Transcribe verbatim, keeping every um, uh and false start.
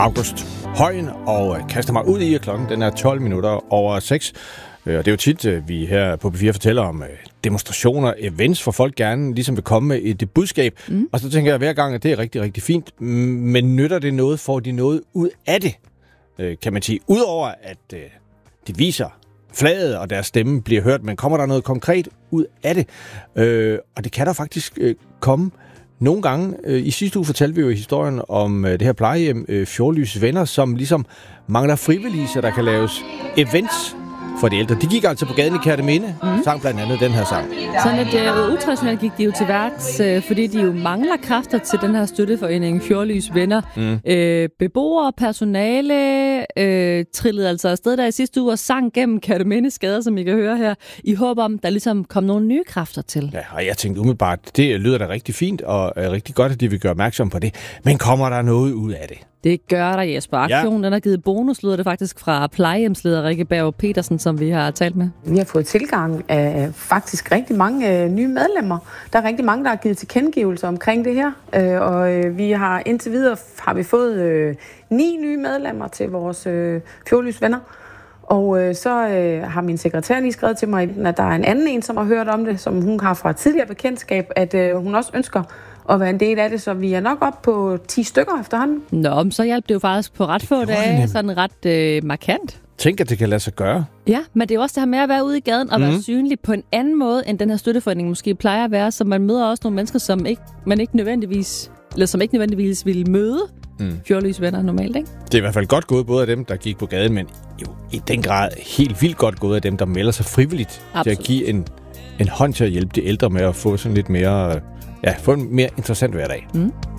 August Højen og kaster mig ud i, at klokken den er tolv minutter over seks. Og det er jo tit, vi her på P fire fortæller om demonstrationer, events, hvor folk gerne ligesom vil komme med et budskab. Mm. Og så tænker jeg hver gang, at det er rigtig, rigtig fint. Men nytter det noget? Får de noget ud af det? Kan man sige. Udover at det viser flaget, og deres stemme bliver hørt, men kommer der noget konkret ud af det? Og det kan der faktisk komme nogle gange. I sidste uge fortalte vi jo historien om det her plejehjem, Fjordlys Venner, som ligesom mangler frivillige, så der kan laves events for de ældre. De gik altså på gaden i Kerteminde, mm. sang blandt andet den her sang. Sådan lidt uh, utraditionelt gik de jo til værks, uh, fordi de jo mangler kræfter til den her støtteforening Fjordlys Venner. Mm. Uh, beboere, personale uh, trillede altså afsted der i sidste uge og sang gennem Kertemindes gader, som I kan høre her, i håb om, der ligesom kom nogle nye kræfter til. Ja, og jeg tænkte umiddelbart, det lyder da rigtig fint, og er rigtig godt, at de vil gøre opmærksom på det. Men kommer der noget ud af det? Det gør der, Jesper. Aktionen ja. Den har givet bonus, lyder det faktisk fra plejehjemsleder Rikke Berg Petersen, som vi har talt med. Vi har fået tilgang af faktisk rigtig mange øh, nye medlemmer. Der er rigtig mange, der har givet tilkendegivelser omkring det her. Øh, og øh, vi har indtil videre har vi fået øh, ni nye medlemmer til vores øh, Fjordlys Venner. Og øh, så øh, har min sekretær lige skrevet til mig, at der er en anden en, som har hørt om det, som hun har fra tidligere bekendtskab, at øh, hun også ønsker at være en del af det, så vi er nok op på ti stykker efterhånden. Nå, men så hjalp det jo faktisk på ret få dage, sådan ret øh, markant. Tænk, at det kan lade sig gøre. Ja, men det er også det her med at være ude i gaden og mm. være synlig på en anden måde, end den her støtteforening måske plejer at være, så man møder også nogle mennesker, som ikke, man ikke nødvendigvis, eller som ikke nødvendigvis ville møde mm. Fjordlys Venner normalt, ikke? Det er i hvert fald godt gået både af dem, der gik på gaden, men jo i den grad helt vildt godt gået af dem, der melder sig frivilligt Absolut. Til at give en, en hånd til at hjælpe de ældre med at få sådan lidt mere, ja, få en mere interessant hverdag. Mm.